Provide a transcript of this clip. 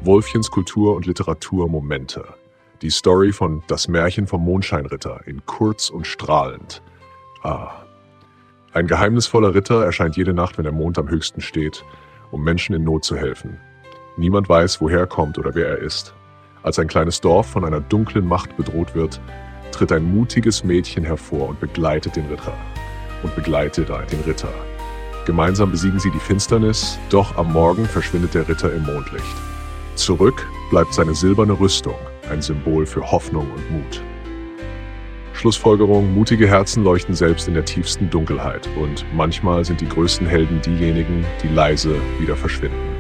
Wolfchens Kultur und Literatur Momente. Die Story von Das Märchen vom Mondscheinritter in kurz und strahlend. Ein geheimnisvoller Ritter erscheint jede Nacht, wenn der Mond am höchsten steht, um Menschen in Not zu helfen. Niemand weiß, woher er kommt oder wer er ist. Als ein kleines Dorf von einer dunklen Macht bedroht wird, tritt ein mutiges Mädchen hervor und begleitet den Ritter. Gemeinsam besiegen sie die Finsternis, doch am Morgen verschwindet der Ritter im Mondlicht. Zurück bleibt seine silberne Rüstung, ein Symbol für Hoffnung und Mut. Schlussfolgerung: Mutige Herzen leuchten selbst in der tiefsten Dunkelheit und manchmal sind die größten Helden diejenigen, die leise wieder verschwinden.